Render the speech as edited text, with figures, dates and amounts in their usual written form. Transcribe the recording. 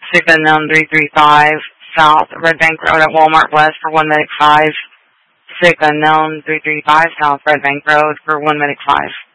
Sick unknown 335 South Red Bank Road at Walmart West for 1 medic 5. Sick unknown 335 South Red Bank Road for 1 medic 5.